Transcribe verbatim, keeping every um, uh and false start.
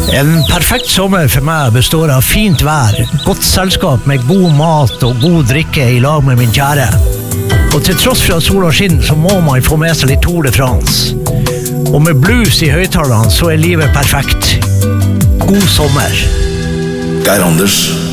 En perfekt sommer for meg består av fint vær, godt selskap med god mat og god drikke i lag med min kjære. Og til tross for at sola skinner, så må man få med seg litt Tour de France. Og med blues i høyttalerne, så er livet perfekt. God sommer. Geir Anders